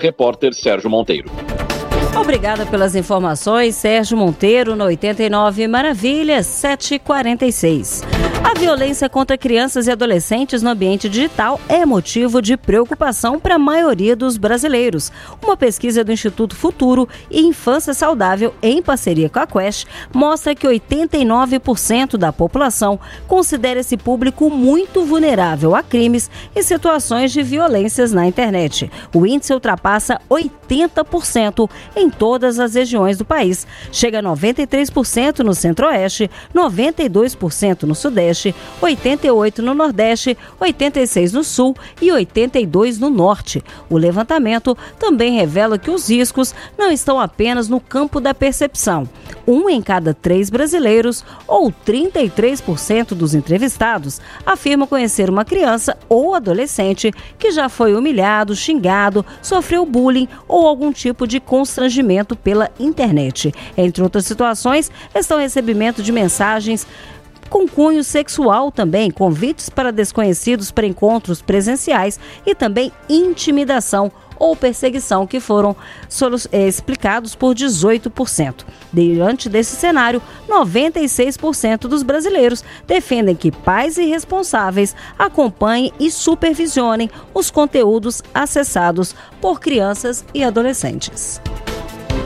repórter Sérgio Monteiro. Obrigada pelas informações, Sérgio Monteiro, no 89 Maravilhas, 7h46. A violência contra crianças e adolescentes no ambiente digital é motivo de preocupação para a maioria dos brasileiros. Uma pesquisa do Instituto Futuro e Infância Saudável, em parceria com a Quest, mostra que 89% da população considera esse público muito vulnerável a crimes e situações de violências na internet. O índice ultrapassa 80% em todas as regiões do país. Chega a 93% no Centro-Oeste, 92% no Sudeste, 88% no Nordeste, 86% no Sul e 82% no Norte. O levantamento também revela que os riscos não estão apenas no campo da percepção. 1 em cada 3 brasileiros, ou 33% dos entrevistados, afirma conhecer uma criança ou adolescente que já foi humilhado, xingado, sofreu bullying ou algum tipo de constrangimento pela internet. Entre outras situações, estão o recebimento de mensagens com cunho sexual também, convites para desconhecidos para encontros presenciais e também intimidação ou perseguição, que foram explicados por 18%. Diante desse cenário, 96% dos brasileiros defendem que pais e responsáveis acompanhem e supervisionem os conteúdos acessados por crianças e adolescentes.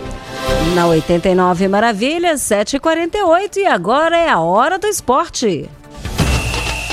Na 89 Maravilhas, 7h48, e agora é a hora do esporte.